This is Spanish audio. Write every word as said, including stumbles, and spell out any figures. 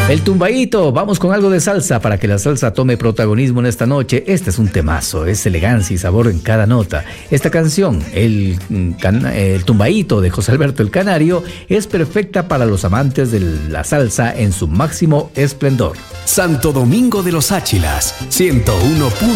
El tumbaíto, vamos con algo de salsa para que la salsa tome protagonismo en esta noche. Este es un temazo, es elegancia y sabor en cada nota. Esta canción, el, el tumbaíto de José Alberto el Canario, es perfecta para los amantes de la salsa en su máximo esplendor. Santo Domingo de los Áchilas, ciento uno punto